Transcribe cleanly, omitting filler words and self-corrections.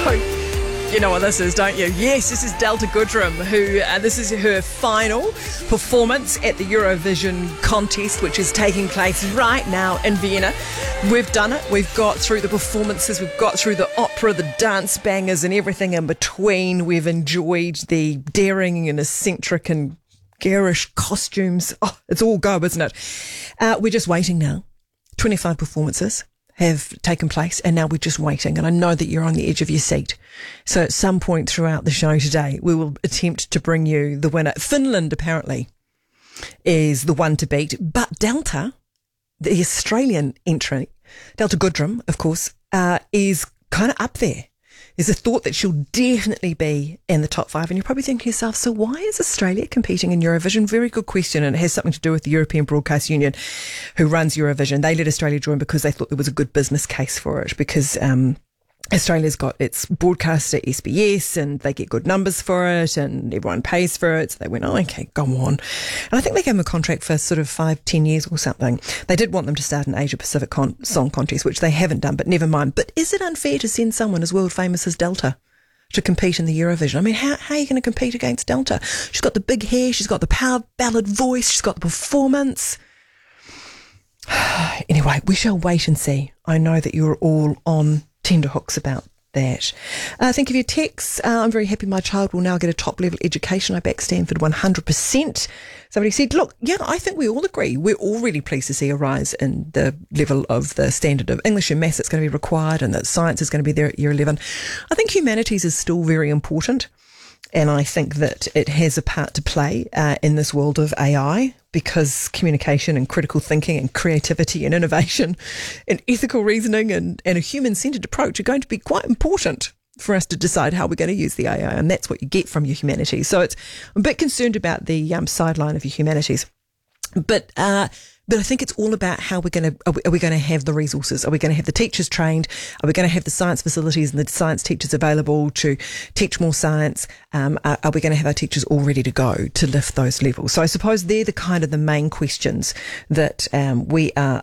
You know what this is, don't you? Yes, this is Delta Goodrem, who this is her final performance at the Eurovision contest, which is taking place right now in Vienna. We've done it. We've got through the performances. We've got through the opera, the dance bangers, and everything in between. We've enjoyed the daring and eccentric and garish costumes. Oh, it's all go, isn't it? We're just waiting now. 25 performances have taken place, and now we're just waiting. And I know that you're on the edge of your seat. So at some point throughout the show today, we will attempt to bring you the winner. Finland, apparently, is the one to beat. But Delta, the Australian entry, Delta Goodrem, of course, is kind of up there. There's a thought that she'll definitely be in the top 5. And you're probably thinking to yourself, so why is Australia competing in Eurovision? Very good question. And it has something to do with the European Broadcast Union, who runs Eurovision. They let Australia join because they thought there was a good business case for it, because Australia's got its broadcaster SBS and they get good numbers for it and everyone pays for it. So they went, oh, okay, go on. And I think they gave them a contract for sort of 5-10 years or something. They did want them to start an Asia Pacific song contest, which they haven't done, but never mind. But is it unfair to send someone as world famous as Delta to compete in the Eurovision? I mean, how are you going to compete against Delta? She's got the big hair, she's got the power ballad voice, she's got the performance. Anyway, we shall wait and see. I know that you're all on tenterhooks about that. Thank you for your texts. I'm very happy my child will now get a top level education. I back Stanford 100%. Somebody said, look, yeah, I think we all agree. We're all really pleased to see a rise in the level of the standard of English and maths that's going to be required, and that science is going to be there at year 11. I think humanities is still very important. And I think that it has a part to play in this world of AI, because communication and critical thinking and creativity and innovation and ethical reasoning and a human-centered approach are going to be quite important for us to decide how we're going to use the AI. And that's what you get from your humanities. So I'm a bit concerned about the sideline of your humanities. But I think it's all about how we're going to, are we going to have the resources? Are we going to have the teachers trained? Are we going to have the science facilities and the science teachers available to teach more science? Are we going to have our teachers all ready to go to lift those levels? So I suppose they're the main questions that we are